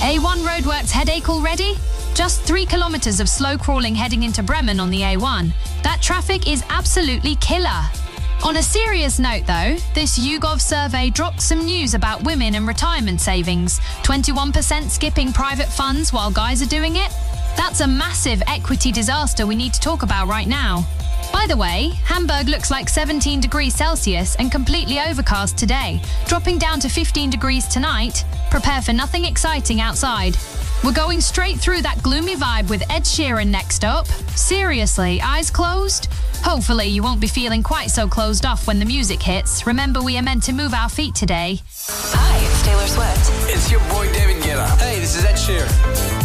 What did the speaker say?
A1 roadworks headache already? Just 3 kilometers of slow crawling heading into Bremen on the A1. That traffic is absolutely killer. On a serious note though, this YouGov survey dropped some news about women and retirement savings. 21% skipping private funds while guys are doing it? That's a massive equity disaster we need to talk about right now. By the way, Hamburg looks like 17 degrees Celsius and completely overcast today, dropping down to 15 degrees tonight. Prepare for nothing exciting outside. We're going straight through that gloomy vibe with Ed Sheeran next up. Seriously, eyes closed? Hopefully you won't be feeling quite so closed off when the music hits. Remember, we are meant to move our feet today. Hi, it's Taylor Swift. It's your boy David Guetta. Hey, this is Ed Sheeran.